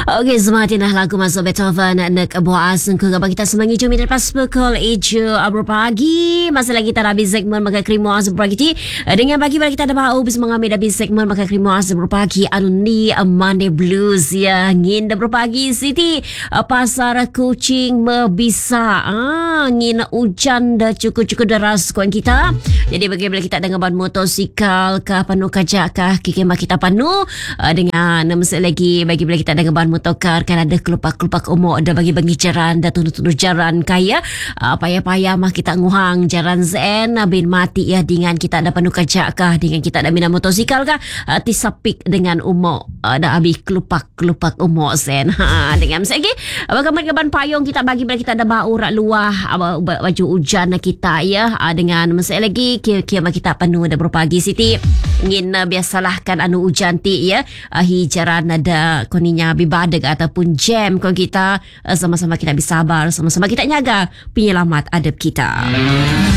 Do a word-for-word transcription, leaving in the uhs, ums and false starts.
Okey, sematinlah lagu masuk Beethoven nak buat asungku kapag kita semangi jumi lepas pukul ijo abro pagi. Masa lagi kita habis segmen maka krimo asbro pagi dengan bagi pada kita ada bau bis mengambil habis segmen maka krimo asbro pagi anu ni Monday Blues ya ngin abro pagi Siti pasar kucing membisa ah ngin hujan dah cukup-cukup deras kawan kita. Jadi bagaimana kita dengan ban motosikal ke penuh kajak ke kikemah kita penuh uh, dengan mesti lagi bagi bila kita dengan ban motokar kan ada kelupak-kelupak umur ada bagi-bagi jaran dah tunu-tunu jaran kaya uh, payah-payah mah kita nguhang jaran zen bin mati ya dengan kita ada penuh kajak kah dengan kita ada minat motosikal kah uh, tisapik dengan umur uh, dah habis kelupak-kelupak umur zen ha dengan mesti lagi bagaimana ban payung kita bagi bila kita ada bau rak luah uh, baju hujan kita ya uh, dengan mesti lagi kira-kira kita penuh dah berpagi Siti ingin uh, biasalah kan anu hujan ti ya uh, hijaran ada koninya bibadeg ataupun jam kon kita uh, sama-sama kita bersabar sama-sama kita nyaga penyelamat adab kita.